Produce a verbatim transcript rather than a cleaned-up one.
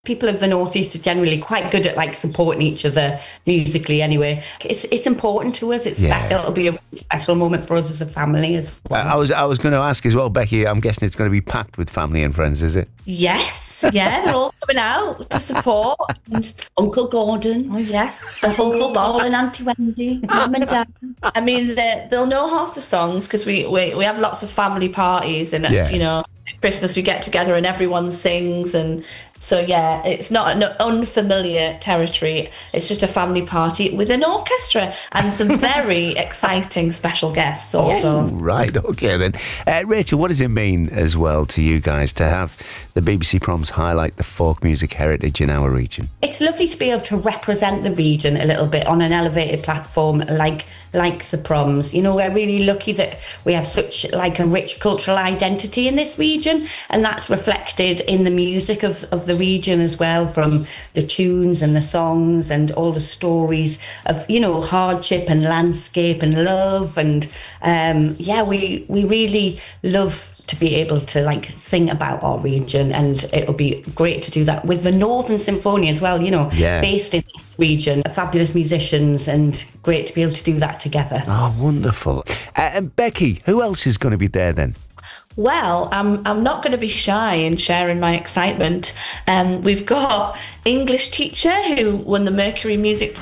People of the Northeast are generally quite good at like supporting each other musically anyway. It's it's important to us. It's Yeah. spe- it'll be a special moment for us as a family as well. I was I was going to ask as well, Becky. I'm guessing it's going to be packed with family and friends, is it? Yes, yeah, they're all coming out to support. And Uncle Gordon, Oh, yes, the Uncle whole Paul lot. and Auntie Wendy, Mum and Dad. I mean, they- they'll know half the songs because we, we we have lots of family parties, and Yeah. you know, Christmas we get together and everyone sings, and so yeah, it's not an unfamiliar territory. It's just a family party with an orchestra and some very exciting special guests also. Oh, right, okay then. Uh, Rachel, what does it mean as well to you guys to have the B B C Proms highlight the folk music heritage in our region? It's lovely to be able to represent the region a little bit on an elevated platform like like the Proms. You know, we're really lucky that we have such like a rich cultural identity in this region, and that's reflected in the music of, of the region as well, from the tunes and the songs and all the stories of, you know, hardship and landscape and love. And um, yeah, we we really love to be able to like sing about our region, and it'll be great to do that with the Northern Symphony as well, you know, Yeah. based in this region, fabulous musicians, and great to be able to do that together. Oh, wonderful. Uh, and Becky, who else is going to be there then? Well, I'm I'm not going to be shy in sharing my excitement. Um, we've got English teacher who won the Mercury Music Prize